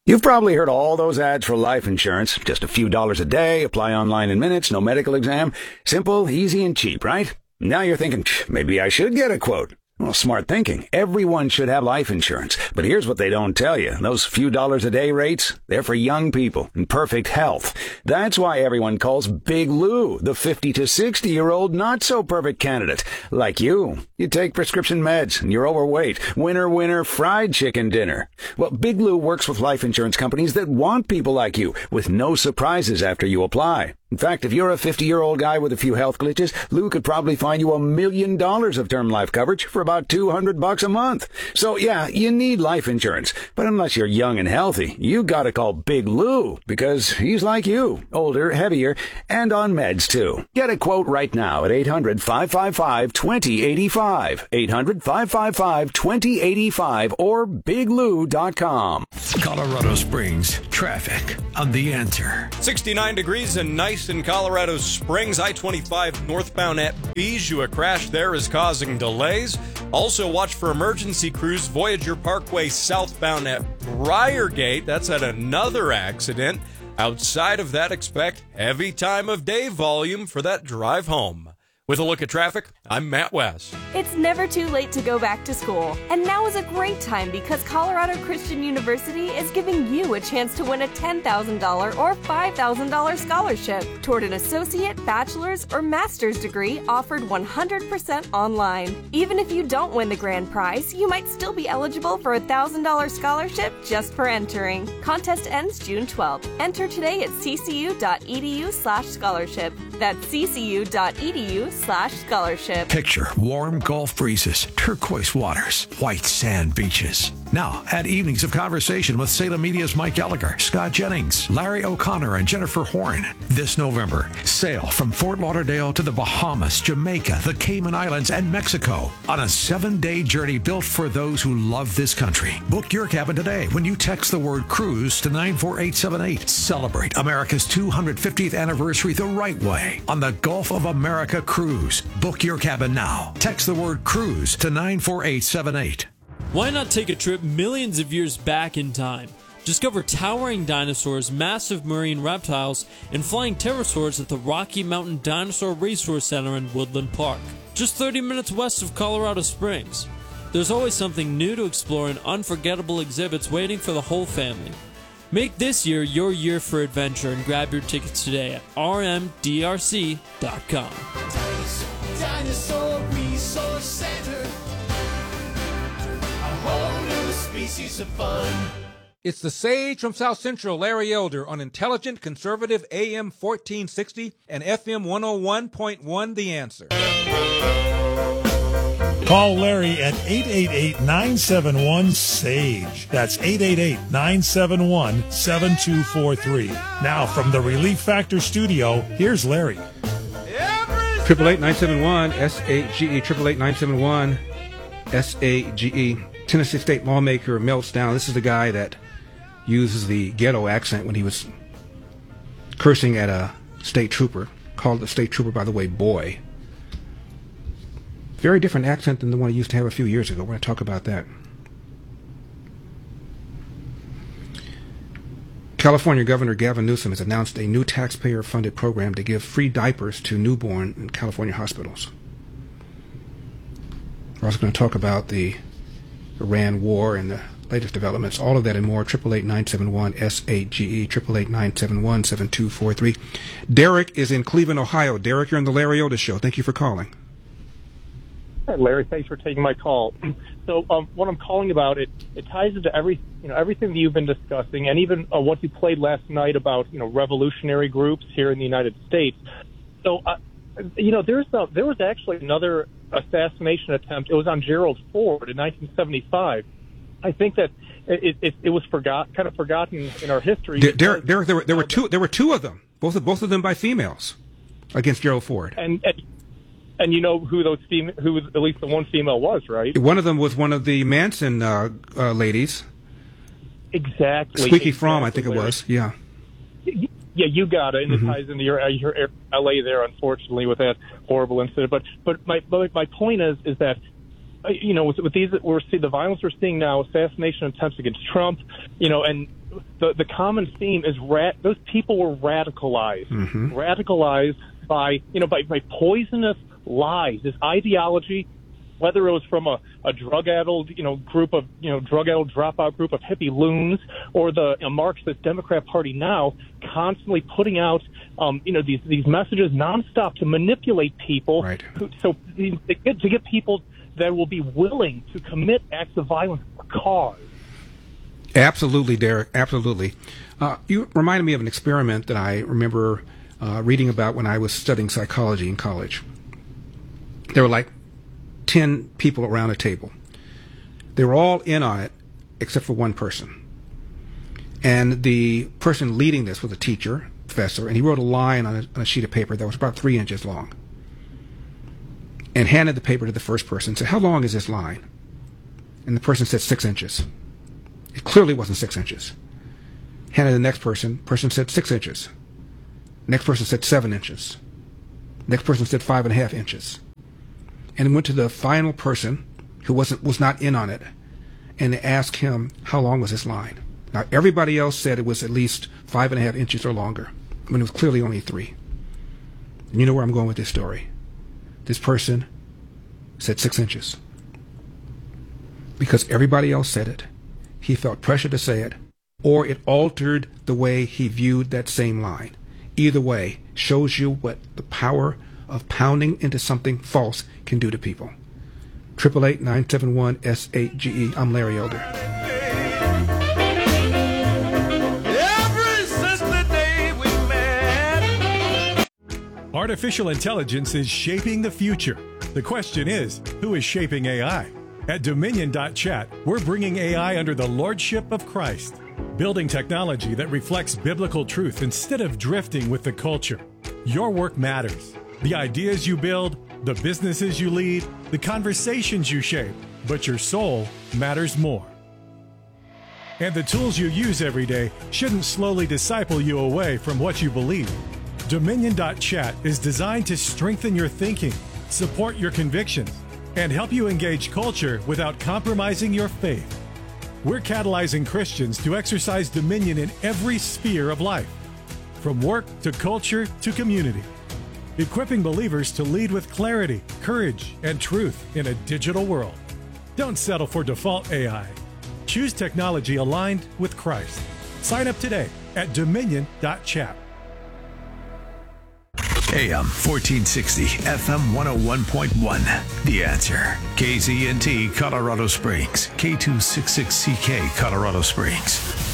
You've probably heard all those ads for life insurance. Just a few dollars a day, apply online in minutes, no medical exam. Simple, easy, and cheap, right? Now you're thinking, maybe I should get a quote. Well, smart thinking. Everyone should have life insurance. But here's what they don't tell you. Those few dollars a day rates, they're for young people in perfect health. That's why everyone calls Big Lou the 50 to 60-year-old not-so-perfect candidate. Like you. You take prescription meds and you're overweight. Winner, fried chicken dinner. Well, Big Lou works with life insurance companies that want people like you, with no surprises after you apply. In fact, if you're a 50-year-old guy with a few health glitches, Lou could probably find you $1 million of term life coverage for about $200 a month. So yeah, you need life insurance. But unless you're young and healthy, you gotta call Big Lou, because he's like you, older, heavier, and on meds too. Get a quote right now at 800-555-2085, 800-555-2085, or biglou.com. Colorado Springs traffic on The Answer. 69 degrees and nice in Colorado Springs. I-25 northbound at Bijou. A crash there is causing delays. Also watch for emergency crews. Voyager Parkway southbound at Briargate. That's at another accident. Outside of that, expect heavy time of day volume for that drive home. With a look at traffic, I'm Matt West. It's never too late to go back to school. And now is a great time because Colorado Christian University is giving you a chance to win a $10,000 or $5,000 scholarship toward an associate, bachelor's, or master's degree offered 100% online. Even if you don't win the grand prize, you might still be eligible for a $1,000 scholarship just for entering. Contest ends June 12th. Enter today at ccu.edu/scholarship. That's ccu.edu/scholarship. Picture warm Gulf breezes, turquoise waters, white sand beaches. Now, add evenings of conversation with Salem Media's Mike Gallagher, Scott Jennings, Larry O'Connor, and Jennifer Horn. This November, sail from Fort Lauderdale to the Bahamas, Jamaica, the Cayman Islands, and Mexico on a 7-day journey built for those who love this country. Book your cabin today when you text the word cruise to 94878. Celebrate America's 250th anniversary the right way on the Gulf of America Cruise. Book your cabin now. Text the word cruise to 94878. Why not take a trip millions of years back in time? Discover towering dinosaurs, massive marine reptiles, and flying pterosaurs at the Rocky Mountain Dinosaur Resource Center in Woodland Park, just 30 minutes west of Colorado Springs. There's always something new to explore and unforgettable exhibits waiting for the whole family. Make this year your year for adventure and grab your tickets today at rmdrc.com. Dinosaur Resource Center. A whole new species of fun. It's the Sage from South Central, Larry Elder, on Intelligent Conservative AM 1460 and FM 101.1 The Answer. Call Larry at 888-971-SAGE. That's 888-971-7243. Now, from the Relief Factor studio, here's Larry. 888-971-SAGE, 888-971-SAGE. Tennessee State lawmaker melts down. This is the guy that uses the ghetto accent when he was cursing at a state trooper. Called the state trooper, by the way, boy. Very different accent than the one he used to have a few years ago. We're going to talk about that. California Governor Gavin Newsom has announced a new taxpayer-funded program to give free diapers to newborn in California hospitals. We're also going to talk about the Iran war and the latest developments. All of that and more. 888-971-SAGE, 888-971-7243. Derek is in Cleveland, Ohio. Derek, you're on the Larry Otis Show. Thank you for calling. Hi, Larry, thanks for taking my call. So what I'm calling about, it ties into everything that you've been discussing, and even what you played last night about revolutionary groups here in the United States. So there was actually another assassination attempt. It was on Gerald Ford in 1975. I think that it was forgotten in our history. Derek, there were two of them, both of them by females, against Gerald Ford. And you know who who at least the one female was, right? One of them was one of the Manson ladies. Exactly. Squeaky Fromm, I think it was. Yeah. Yeah, you got it, and it ties into your LA there, unfortunately, with that horrible incident. But my point is that with these, we're seeing the violence we're seeing now, assassination attempts against Trump, and the common theme is those people were radicalized, radicalized by poisonous lies. This ideology, whether it was from a drug-addled, group of, drug-addled dropout group of hippie loons, or the Marxist Democrat Party now, constantly putting out, these messages nonstop to manipulate people, right. To get people that will be willing to commit acts of violence for cause. Absolutely, Derek. Absolutely. You reminded me of an experiment that I remember reading about when I was studying psychology in college. There were like 10 people around a table. They were all in on it except for one person. And the person leading this was a teacher, professor, and he wrote a line on a sheet of paper that was about 3 inches long and handed the paper to the first person and said, "How long is this line?" And the person said 6 inches. It clearly wasn't 6 inches. Handed to the next person said 6 inches. Next person said 7 inches. Next person said 5.5 inches. And went to the final person who was not in on it and asked him, how long was this line? Now, everybody else said it was at least 5.5 inches or longer, when it was clearly only 3. And you know where I'm going with this story. This person said 6 inches. Because everybody else said it, he felt pressure to say it, or it altered the way he viewed that same line. Either way, shows you what the power of pounding into something false can do to people. 888-971-SAGE. I'm Larry Elder. Artificial intelligence is shaping the future. The question is, who is shaping AI? At Dominion.chat, we're bringing AI under the lordship of Christ, building technology that reflects biblical truth instead of drifting with the culture. Your work matters. The ideas you build, the businesses you lead, the conversations you shape, but your soul matters more. And the tools you use every day shouldn't slowly disciple you away from what you believe. Dominion.chat is designed to strengthen your thinking, support your convictions, and help you engage culture without compromising your faith. We're catalyzing Christians to exercise dominion in every sphere of life, from work to culture to community, equipping believers to lead with clarity, courage, and truth in a digital world. Don't settle for default AI. Choose technology aligned with Christ. Sign up today at Dominion.chat. AM 1460, FM 101.1. The Answer. KZNT, Colorado Springs. K266CK, Colorado Springs.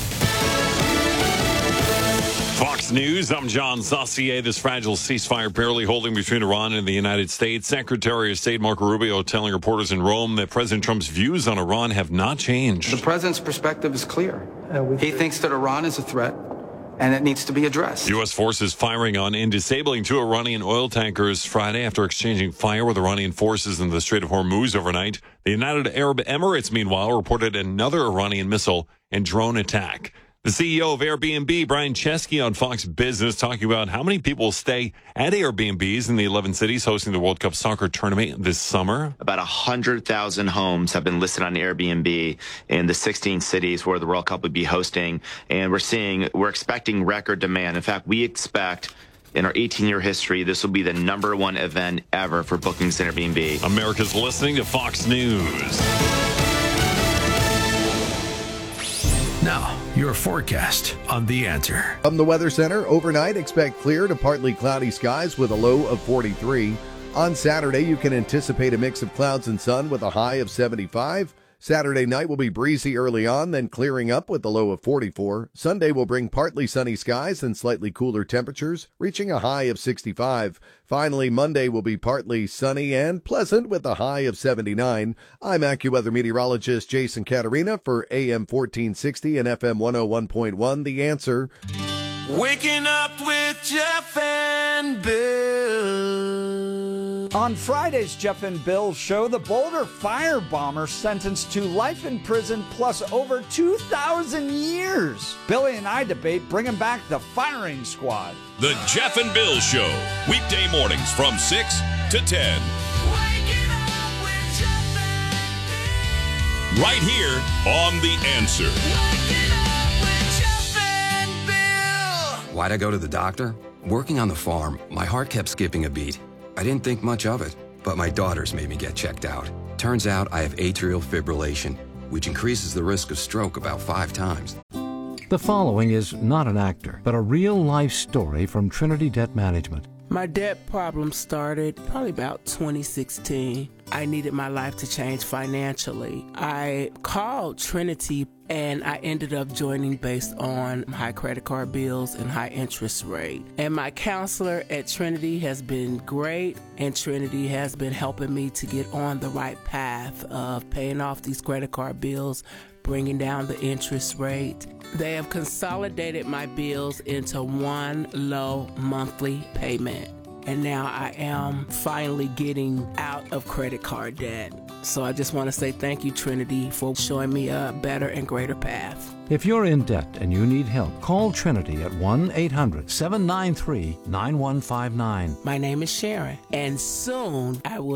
Fox News, I'm John Saucier. This fragile ceasefire barely holding between Iran and the United States. Secretary of State Marco Rubio telling reporters in Rome that President Trump's views on Iran have not changed. The president's perspective is clear. He thinks that Iran is a threat, and it needs to be addressed. U.S. forces firing on and disabling 2 Iranian oil tankers Friday after exchanging fire with Iranian forces in the Strait of Hormuz overnight. The United Arab Emirates, meanwhile, reported another Iranian missile and drone attack. The CEO of Airbnb, Brian Chesky, on Fox Business, talking about how many people will stay at Airbnbs in the 11 cities hosting the World Cup soccer tournament this summer. About 100,000 homes have been listed on Airbnb in the 16 cities where the World Cup would be hosting. And we're expecting record demand. In fact, we expect in our 18-year history, this will be the #1 event ever for bookings in Airbnb. America's listening to Fox News. Now, your forecast on The Answer. From the Weather Center, overnight expect clear to partly cloudy skies with a low of 43. On Saturday, you can anticipate a mix of clouds and sun with a high of 75. Saturday night will be breezy early on, then clearing up with a low of 44. Sunday will bring partly sunny skies and slightly cooler temperatures, reaching a high of 65. Finally, Monday will be partly sunny and pleasant with a high of 79. I'm AccuWeather meteorologist Jason Caterina for AM 1460 and FM 101.1, The Answer. Waking up with Jeff and Bill. On Friday's Jeff and Bill show, the Boulder firebomber sentenced to life in prison plus over 2,000 years. Billy and I debate bringing back the firing squad. The Jeff and Bill Show, weekday mornings from 6 to 10. Right here on The Answer. Why'd I go to the doctor? Working on the farm, my heart kept skipping a beat. I didn't think much of it, but my daughters made me get checked out. Turns out I have atrial fibrillation, which increases the risk of stroke about 5 times. The following is not an actor, but a real-life story from Trinity Debt Management. My debt problem started probably about 2016. I needed my life to change financially. I called Trinity and I ended up joining based on high credit card bills and high interest rate. And my counselor at Trinity has been great, and Trinity has been helping me to get on the right path of paying off these credit card bills, bringing down the interest rate. They have consolidated my bills into one low monthly payment. And now I am finally getting out of credit card debt. So I just want to say thank you, Trinity, for showing me a better and greater path. If you're in debt and you need help, call Trinity at 1-800-793-9159. My name is Sharon, and soon I will